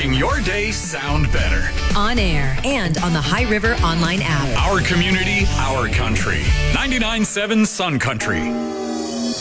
making your day sound better. On air and on the High River online app. Our community, our country. 99.7 Sun Country.